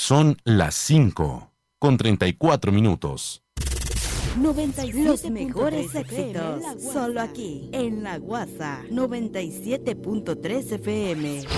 Son las 5:34. 97. Los mejores éxitos, solo aquí, en La Guasa, 97.3 FM.